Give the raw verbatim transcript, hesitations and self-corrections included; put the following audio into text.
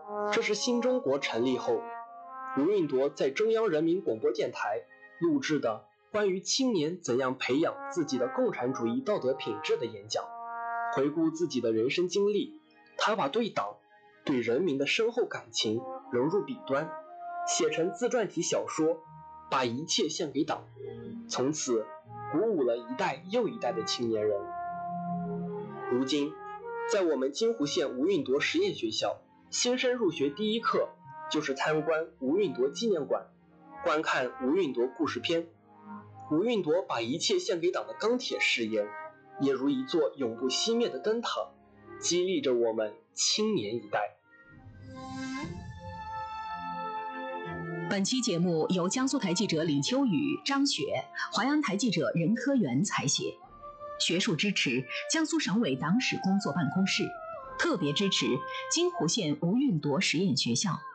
这是新中国成立后，吴运铎在中央人民广播电台录制的关于青年怎样培养自己的共产主义道德品质的演讲。回顾自己的人生经历，他把对党、对人民的深厚感情融入笔端，写成自传体小说，把一切献给党，从此鼓舞了一代又一代的青年人。如今，在我们金湖县吴运铎实验学校，新生入学第一课就是参观吴运铎纪念馆，观看吴运铎故事片。吴运铎把一切献给党的钢铁誓言，也如一座永不熄灭的灯塔，激励着我们青年一代。 本期节目由江苏台记者李秋雨、张雪，淮安台记者任科元采写，学术支持江苏省委党史工作办公室，特别支持金湖县吴运铎实验学校。